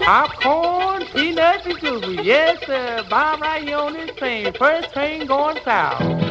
Popcorn, peanuts, and sugar. Yes, sir. Bob right here on this train. First train going south.